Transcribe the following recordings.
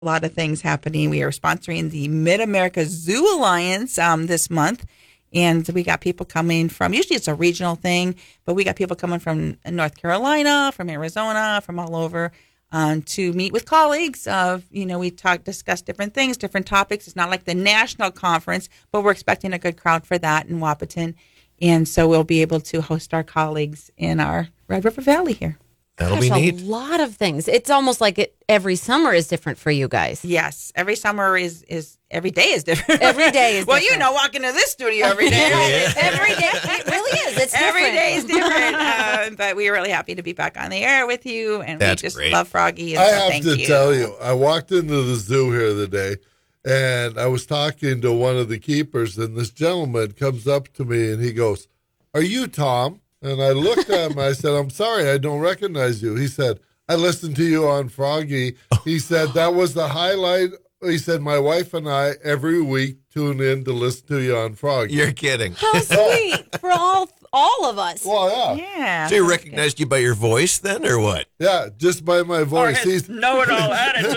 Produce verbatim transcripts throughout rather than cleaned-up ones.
A lot of things happening. We are sponsoring the Mid-America Zoo Alliance um, this month. And we got people coming from, usually it's a regional thing, but we got people coming from North Carolina, from Arizona, from all over um, to meet with colleagues. Of you know, we talk, discuss different things, different topics. It's not like the national conference, but we're expecting a good crowd for that in Wahpeton. And so we'll be able to host our colleagues in our Red River Valley here. That'll Gosh, be neat. A lot of things. It's almost like it, every summer is different for you guys. Yes, every summer is is every day is different. Every day is well, different. you know, walking to this studio every day. Every day, it really is. It's Every different. day is different. Uh, but we're really happy to be back on the air with you, and That's we just great. love Froggy. And I so have thank to you. tell you, I walked into the zoo here the day, and I was talking to one of the keepers, and this gentleman comes up to me, and he goes, "Are you Tom?" And I looked at him, I said, "I'm sorry, I don't recognize you." He said, "I listened to you on Froggy." He said, "That was the highlight." He said, "My wife and I every week tune in to listen to you on Froggy." You're kidding. How sweet for all all of us. Well, yeah. Yeah. So he recognized you by your voice then, or what? Yeah, just by my voice. He's know-it-all attitude.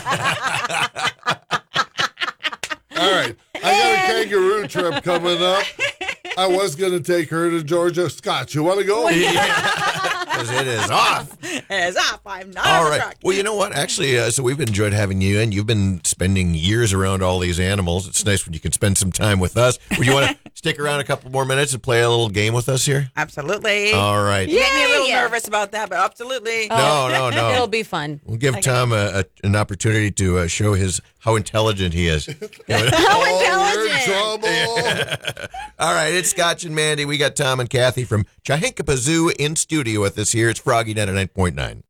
all right. I got a kangaroo trip coming up. I was going to take her to Georgia. Scott, you want to go? Because it is off. It's off. I'm not All on the right. truck. Well, you know what? Actually, uh, so we've enjoyed having you, and you've been spending years around all these animals. It's nice when you can spend some time with us. Would you want to stick around a couple more minutes and play a little game with us here? Absolutely. All right. You make me a little Yeah. nervous about that, but absolutely. No, no, no. It'll be fun. We'll give Tom a, a, an opportunity to uh, show his how intelligent he is. How Oh, you're in intelligent. trouble. All right, it's Scotch and Mandy. We got Tom and Kathy from Chahinkapa Zoo in studio with us here. It's Froggy ninety-nine point nine.